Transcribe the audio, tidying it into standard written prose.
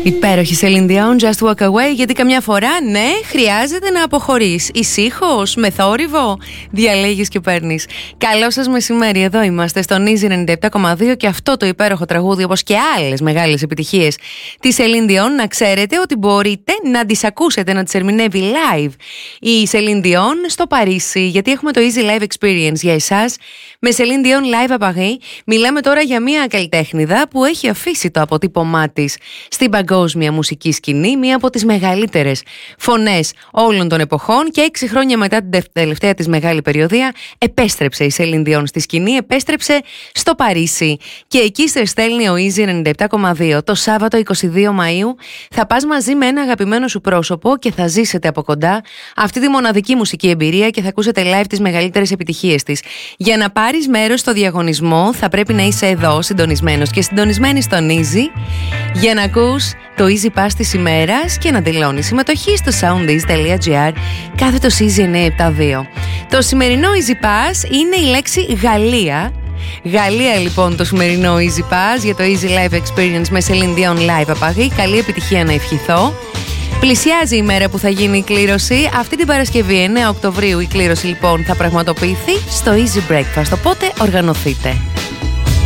Υπέροχη Celine Dion, Just Walk Away, γιατί καμιά φορά, ναι, χρειάζεται να αποχωρείς. Ησύχως, με θόρυβο, διαλέγεις και παίρνεις. Καλό σας μεσημέρι, εδώ είμαστε στον Easy 97,2 και αυτό το υπέροχο τραγούδι, όπως και άλλες μεγάλες επιτυχίες της Celine Dion, να ξέρετε ότι μπορείτε να τις ακούσετε, να τις ερμηνεύει live η Celine Dion στο Παρίσι, γιατί έχουμε το Easy Live Experience για εσάς με Celine Dion Live à Paris. Μιλάμε τώρα για μια καλλιτέχνηδα που έχει αφήσει το αποτύπωμά της στην παγκόσμια μουσική σκηνή, μία από τις μεγαλύτερες φωνές όλων των εποχών, και 6 χρόνια μετά την τελευταία της μεγάλη περιοδία επέστρεψε η Celine Dion στη σκηνή, επέστρεψε στο Παρίσι και εκεί σε στέλνει ο Easy 97,2. Το Σάββατο 22 Μαΐου θα πας μαζί με ένα αγαπημένο σου πρόσωπο και θα ζήσετε από κοντά αυτή τη μοναδική μουσική εμπειρία και θα ακούσετε live τις μεγαλύτερες επιτυχίες της. Για να πάρεις μέρος στο διαγωνισμό θα πρέπει να είσαι εδώ συντονισμένος και συντονισμένη στον Easy για να ακούς το Easy Pass της ημέρας και να δηλώνεις συμμετοχή στο soundease.gr κάθετος Easy 972. Το σημερινό Easy Pass είναι η λέξη Γαλλία. Γαλλία λοιπόν το σημερινό Easy Pass για το Easy Live Experience με Celine Dion Live à Paris. Καλή επιτυχία να ευχηθώ. Πλησιάζει η μέρα που θα γίνει η κλήρωση. Αυτή την Παρασκευή 9 Οκτωβρίου η κλήρωση λοιπόν θα πραγματοποιηθεί στο Easy Breakfast, οπότε οργανωθείτε.